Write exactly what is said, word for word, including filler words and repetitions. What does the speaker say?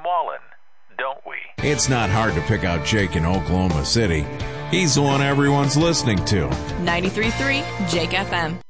Wallen, don't we? It's not hard to pick out Jake in Oklahoma City. He's the one everyone's listening to. ninety-three point three Jake F M.